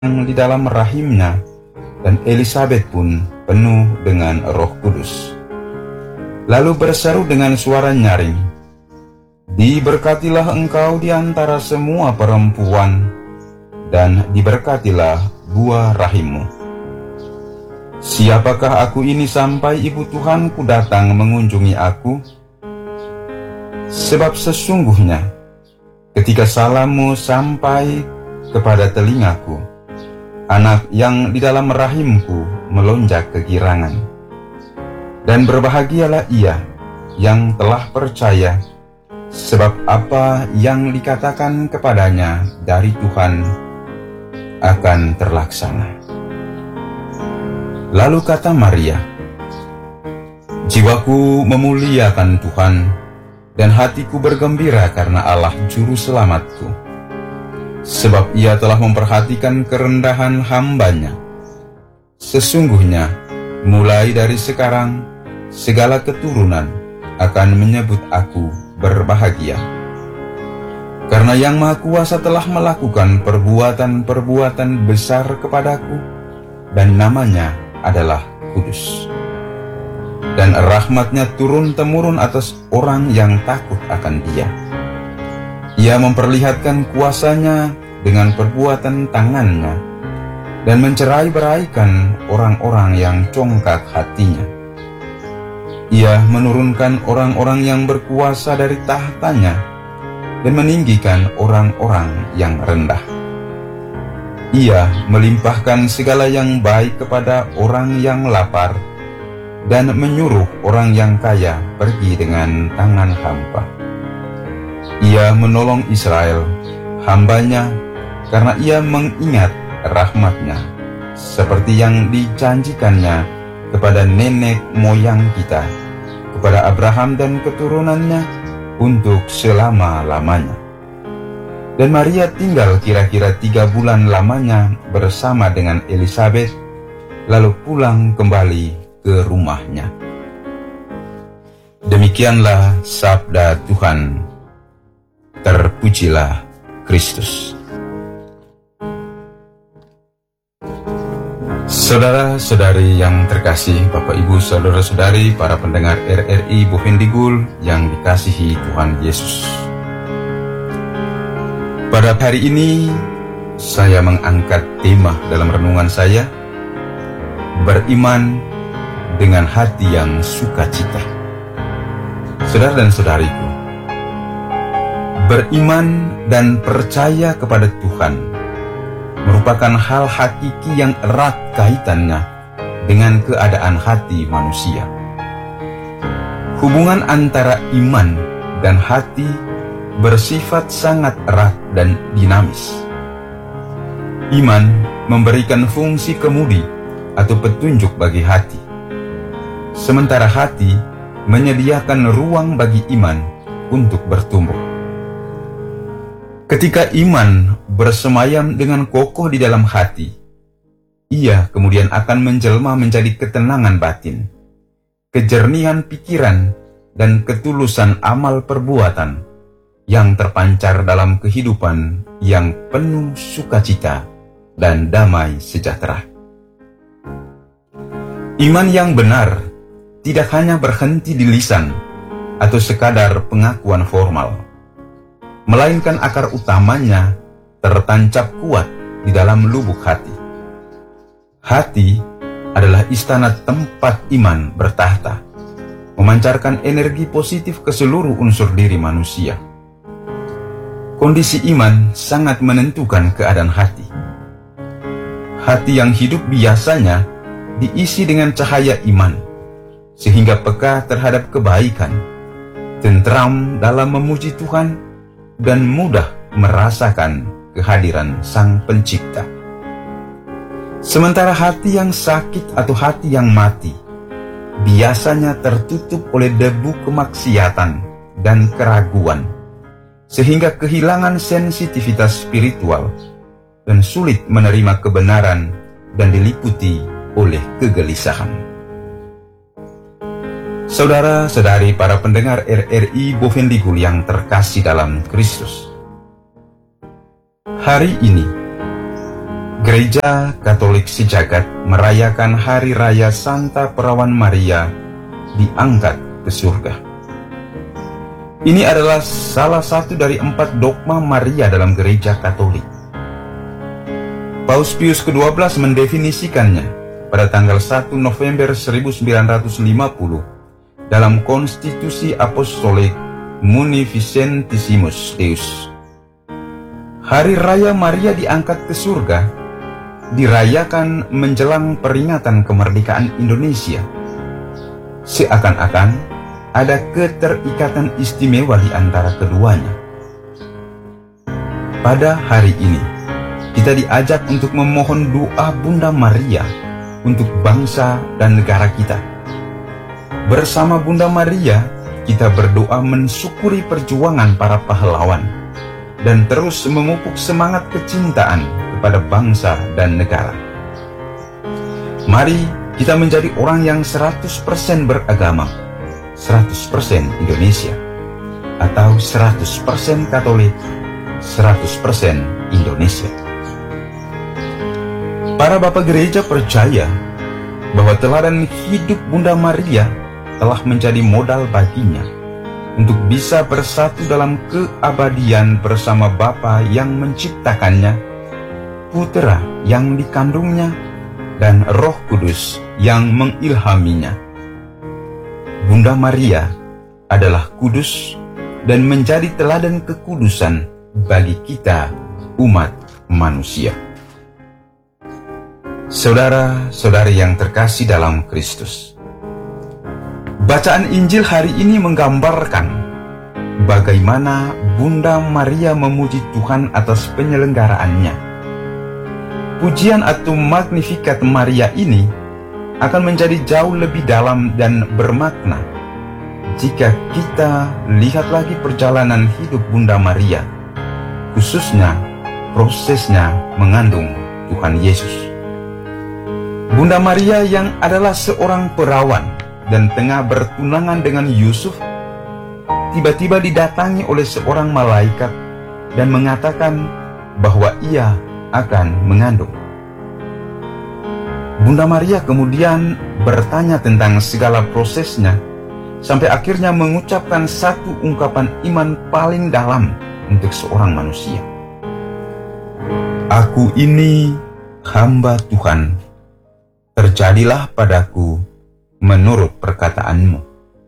di dalam rahimnya, dan Elisabet pun penuh dengan Roh Kudus. Lalu berseru dengan suara nyaring, "Diberkatilah engkau di antara semua perempuan, dan diberkatilah buah rahimmu. Siapakah aku ini sampai ibu Tuhanku datang mengunjungi aku? Sebab sesungguhnya, ketika salammu sampai kepada telingaku, anak yang di dalam rahimku melonjak kegirangan. Dan berbahagialah ia yang telah percaya, sebab apa yang dikatakan kepadanya dari Tuhan akan terlaksana." Lalu kata Maria, "Jiwaku memuliakan Tuhan, dan hatiku bergembira karena Allah Juru Selamatku. Sebab ia telah memperhatikan kerendahan hamba-Nya. Sesungguhnya, mulai dari sekarang, segala keturunan akan menyebut aku berbahagia. Karena Yang Maha Kuasa telah melakukan perbuatan-perbuatan besar kepadaku, dan namanya adalah kudus. Dan rahmat-Nya turun-temurun atas orang yang takut akan Dia. Ia memperlihatkan kuasa-Nya dengan perbuatan tangan-Nya, dan mencerai-beraikan orang-orang yang congkak hatinya. Ia menurunkan orang-orang yang berkuasa dari tahtanya, dan meninggikan orang-orang yang rendah. Ia melimpahkan segala yang baik kepada orang yang lapar, dan menyuruh orang yang kaya pergi dengan tangan hampa. Ia menolong Israel, hamba-Nya, karena ia mengingat rahmat-Nya, seperti yang dijanjikan-Nya kepada nenek moyang kita, kepada Abraham dan keturunannya untuk selama-lamanya. Dan Maria tinggal kira-kira 3 bulan lamanya bersama dengan Elisabet, lalu pulang kembali ke rumahnya. Demikianlah sabda Tuhan. Terpujilah Kristus. Saudara-saudari yang terkasih, Bapak Ibu, saudara-saudari, para pendengar RRI Bovendigul yang dikasihi Tuhan Yesus. Pada hari ini, saya mengangkat tema dalam renungan saya, beriman dengan hati yang sukacita. Saudara dan saudariku, beriman dan percaya kepada Tuhan merupakan hal hakiki yang erat kaitannya dengan keadaan hati manusia. Hubungan antara iman dan hati bersifat sangat erat dan dinamis. Iman memberikan fungsi kemudi atau petunjuk bagi hati, sementara hati menyediakan ruang bagi iman untuk bertumbuh. Ketika iman bersemayam dengan kokoh di dalam hati, ia kemudian akan menjelma menjadi ketenangan batin, kejernihan pikiran, dan ketulusan amal perbuatan yang terpancar dalam kehidupan yang penuh sukacita dan damai sejahtera. Iman yang benar tidak hanya berhenti di lisan atau sekadar pengakuan formal, melainkan akar utamanya tertancap kuat di dalam lubuk hati. Hati adalah istana tempat iman bertahta, memancarkan energi positif ke seluruh unsur diri manusia. Kondisi iman sangat menentukan keadaan hati. Hati yang hidup biasanya diisi dengan cahaya iman, sehingga peka terhadap kebaikan, tentram dalam memuji Tuhan, dan mudah merasakan kehadiran Sang Pencipta. Sementara hati yang sakit atau hati yang mati biasanya tertutup oleh debu kemaksiatan dan keraguan, sehingga kehilangan sensitivitas spiritual dan sulit menerima kebenaran dan diliputi oleh kegelisahan. Saudara-saudari para pendengar RRI Bovendigul yang terkasih dalam Kristus, hari ini Gereja Katolik sejagat merayakan Hari Raya Santa Perawan Maria diangkat ke surga. Ini adalah salah satu dari 4 dogma Maria dalam Gereja Katolik. Paus Pius ke-12 mendefinisikannya pada tanggal 1 November 1950 dalam Konstitusi Apostolik Munificentissimus Deus. Hari Raya Maria diangkat ke surga dirayakan menjelang peringatan kemerdekaan Indonesia. Seakan-akan ada keterikatan istimewa di antara keduanya. Pada hari ini, kita diajak untuk memohon doa Bunda Maria untuk bangsa dan negara kita. Bersama Bunda Maria, kita berdoa mensyukuri perjuangan para pahlawan dan terus memupuk semangat kecintaan kepada bangsa dan negara. Mari kita menjadi orang yang 100% beragama, 100% Indonesia, atau 100% Katolik, 100% Indonesia. Para Bapak Gereja percaya bahwa teladan hidup Bunda Maria telah menjadi modal baginya untuk bisa bersatu dalam keabadian bersama Bapa yang menciptakannya, Putra yang dikandungnya, dan Roh Kudus yang mengilhaminya. Bunda Maria adalah kudus dan menjadi teladan kekudusan bagi kita umat manusia. Saudara-saudari yang terkasih dalam Kristus, bacaan Injil hari ini menggambarkan bagaimana Bunda Maria memuji Tuhan atas penyelenggaraannya. Pujian atau Magnificat Maria ini akan menjadi jauh lebih dalam dan bermakna jika kita lihat lagi perjalanan hidup Bunda Maria, khususnya prosesnya mengandung Tuhan Yesus. Bunda Maria yang adalah seorang perawan dan tengah bertunangan dengan Yusuf, tiba-tiba didatangi oleh seorang malaikat dan mengatakan bahwa ia akan mengandung. Bunda Maria kemudian bertanya tentang segala prosesnya, sampai akhirnya mengucapkan satu ungkapan iman paling dalam untuk seorang manusia. Aku ini hamba Tuhan, terjadilah padaku menurut perkataanmu.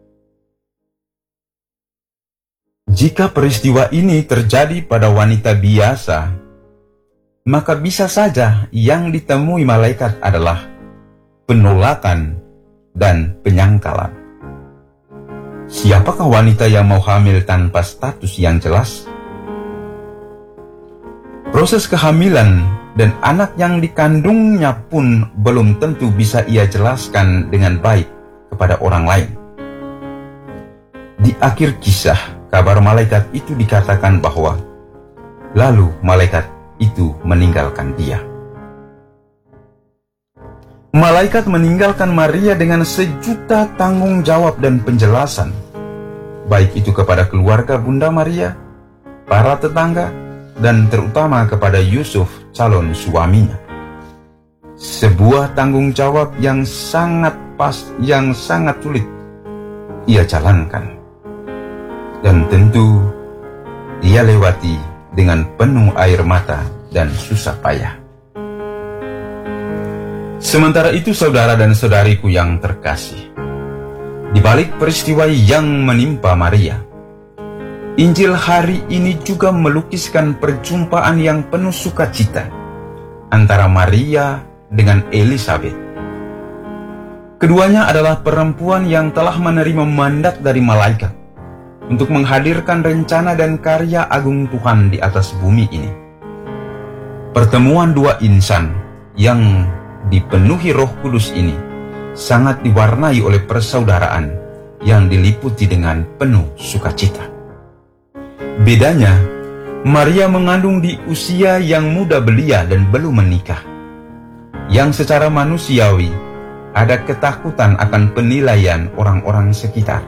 Jika peristiwa ini terjadi pada wanita biasa, maka bisa saja yang ditemui malaikat adalah penolakan dan penyangkalan. Siapakah wanita yang mau hamil tanpa status yang jelas? Proses kehamilan dan anak yang dikandungnya pun belum tentu bisa ia jelaskan dengan baik kepada orang lain. Di akhir kisah, kabar malaikat itu dikatakan bahwa lalu malaikat itu meninggalkan dia. Malaikat meninggalkan Maria dengan sejuta tanggung jawab dan penjelasan, baik itu kepada keluarga Bunda Maria, para tetangga, dan terutama kepada Yusuf, calon suaminya. Sebuah tanggung jawab yang sangat sulit ia jalankan, dan tentu ia lewati dengan penuh air mata dan susah payah. Sementara itu, saudara dan saudariku yang terkasih, di balik peristiwa yang menimpa Maria, Injil hari ini juga melukiskan perjumpaan yang penuh sukacita antara Maria dengan Elizabeth. Keduanya adalah perempuan yang telah menerima mandat dari malaikat untuk menghadirkan rencana dan karya agung Tuhan di atas bumi ini. Pertemuan dua insan yang dipenuhi Roh Kudus ini sangat diwarnai oleh persaudaraan yang diliputi dengan penuh sukacita. Bedanya, Maria mengandung di usia yang muda belia dan belum menikah, yang secara manusiawi ada ketakutan akan penilaian orang-orang sekitar.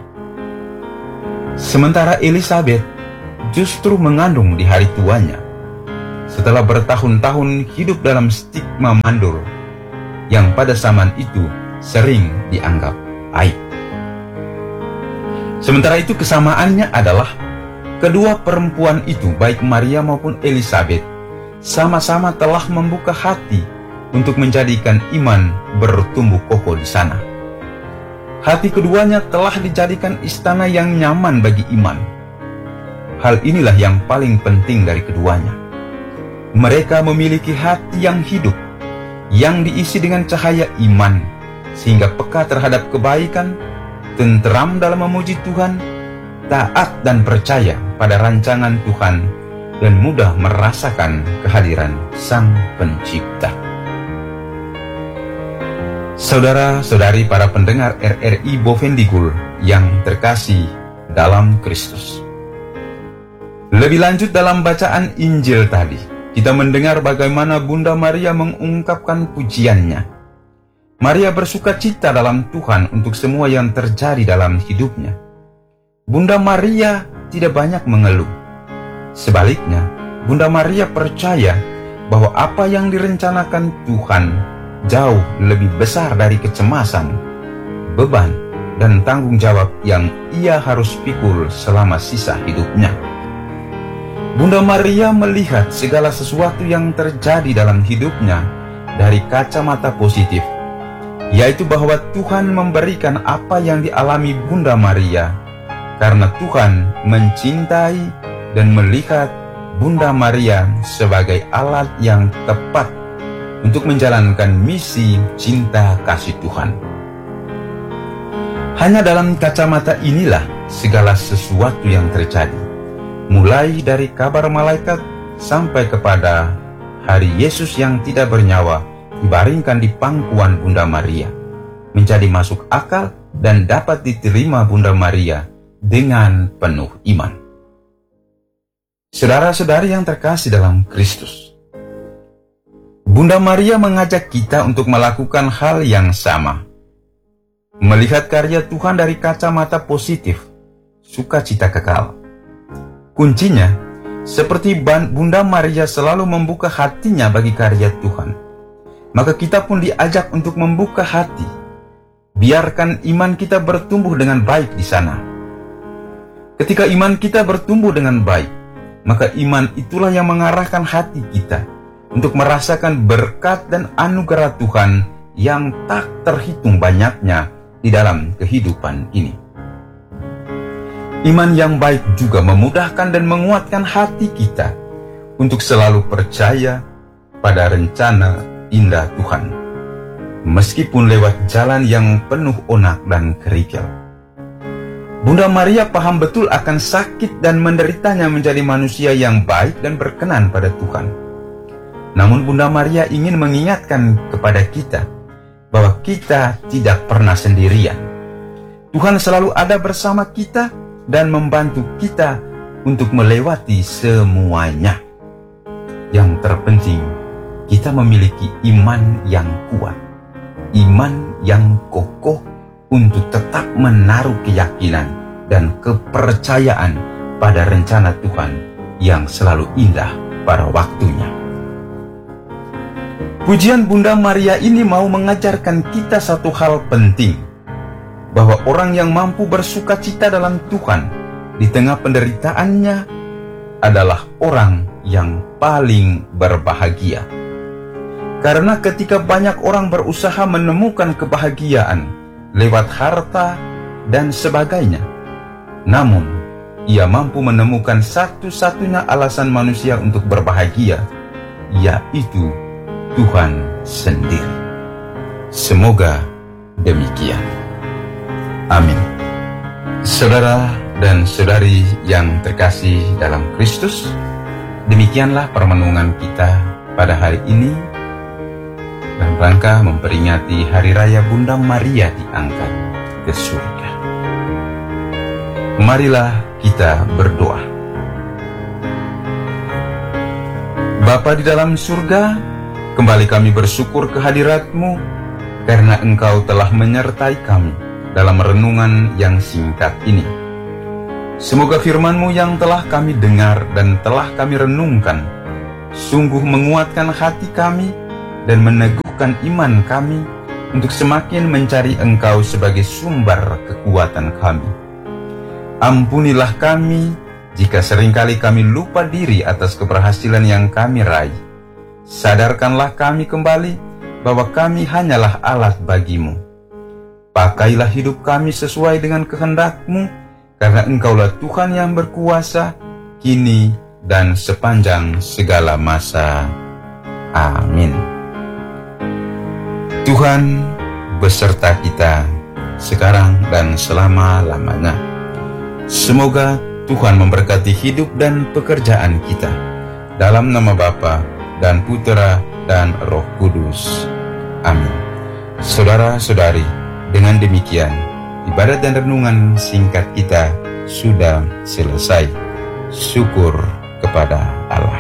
Sementara Elizabeth justru mengandung di hari tuanya, setelah bertahun-tahun hidup dalam stigma mandul yang pada zaman itu sering dianggap aib. Sementara itu kesamaannya adalah kedua perempuan itu, baik Maria maupun Elizabeth, sama-sama telah membuka hati untuk menjadikan iman bertumbuh kokoh di sana. Hati keduanya telah dijadikan istana yang nyaman bagi iman. Hal inilah yang paling penting dari keduanya. Mereka memiliki hati yang hidup, yang diisi dengan cahaya iman, sehingga peka terhadap kebaikan, tenteram dalam memuji Tuhan, taat dan percaya pada rancangan Tuhan, dan mudah merasakan kehadiran Sang Pencipta. Saudara-saudari para pendengar RRI Bovendigul yang terkasih dalam Kristus. Lebih lanjut dalam bacaan Injil tadi, kita mendengar bagaimana Bunda Maria mengungkapkan pujiannya. Maria bersuka cita dalam Tuhan untuk semua yang terjadi dalam hidupnya. Bunda Maria tidak banyak mengeluh. Sebaliknya, Bunda Maria percaya bahwa apa yang direncanakan Tuhan jauh lebih besar dari kecemasan, beban, dan tanggung jawab yang ia harus pikul selama sisa hidupnya. Bunda Maria melihat segala sesuatu yang terjadi dalam hidupnya dari kacamata positif, yaitu bahwa Tuhan memberikan apa yang dialami Bunda Maria karena Tuhan mencintai dan melihat Bunda Maria sebagai alat yang tepat untuk menjalankan misi cinta kasih Tuhan. Hanya dalam kacamata inilah segala sesuatu yang terjadi, mulai dari kabar malaikat sampai kepada hari Yesus yang tidak bernyawa dibaringkan di pangkuan Bunda Maria, menjadi masuk akal dan dapat diterima Bunda Maria dengan penuh iman. Saudara-saudari yang terkasih dalam Kristus, Bunda Maria mengajak kita untuk melakukan hal yang sama. Melihat karya Tuhan dari kacamata positif, sukacita kekal. Kuncinya, seperti Bunda Maria selalu membuka hatinya bagi karya Tuhan, maka kita pun diajak untuk membuka hati. Biarkan iman kita bertumbuh dengan baik di sana. Ketika iman kita bertumbuh dengan baik, maka iman itulah yang mengarahkan hati kita untuk merasakan berkat dan anugerah Tuhan yang tak terhitung banyaknya di dalam kehidupan ini. Iman yang baik juga memudahkan dan menguatkan hati kita untuk selalu percaya pada rencana indah Tuhan, meskipun lewat jalan yang penuh onak dan kerikil. Bunda Maria paham betul akan sakit dan menderitanya menjadi manusia yang baik dan berkenan pada Tuhan. Namun Bunda Maria ingin mengingatkan kepada kita bahwa kita tidak pernah sendirian. Tuhan selalu ada bersama kita dan membantu kita untuk melewati semuanya. Yang terpenting, kita memiliki iman yang kuat, iman yang kokoh untuk tetap menaruh keyakinan dan kepercayaan pada rencana Tuhan yang selalu indah pada waktunya. Pujian Bunda Maria ini mau mengajarkan kita satu hal penting, bahwa orang yang mampu bersuka cita dalam Tuhan di tengah penderitaannya adalah orang yang paling berbahagia. Karena ketika banyak orang berusaha menemukan kebahagiaan lewat harta dan sebagainya, namun ia mampu menemukan satu-satunya alasan manusia untuk berbahagia, yaitu Tuhan sendiri. Semoga demikian. Amin. Saudara dan saudari yang terkasih dalam Kristus, demikianlah permenungan kita pada hari ini dalam rangka memperingati Hari Raya Bunda Maria diangkat ke surga. Marilah kita berdoa. Bapa di dalam surga, kembali kami bersyukur kehadirat-Mu karena Engkau telah menyertai kami dalam renungan yang singkat ini. Semoga firman-Mu yang telah kami dengar dan telah kami renungkan sungguh menguatkan hati kami dan meneguhkan iman kami untuk semakin mencari Engkau sebagai sumber kekuatan kami. Ampunilah kami jika seringkali kami lupa diri atas keberhasilan yang kami raih. Sadarkanlah kami kembali bahwa kami hanyalah alat bagimu. Pakailah hidup kami sesuai dengan kehendak-Mu, karena Engkaulah Tuhan yang berkuasa, kini dan sepanjang segala masa. Amin. Tuhan beserta kita, sekarang dan selama-lamanya. Semoga Tuhan memberkati hidup dan pekerjaan kita. Dalam nama Bapa dan Putera dan Roh Kudus. Amin. Saudara-saudari, dengan demikian, ibadat dan renungan singkat kita sudah selesai. Syukur kepada Allah.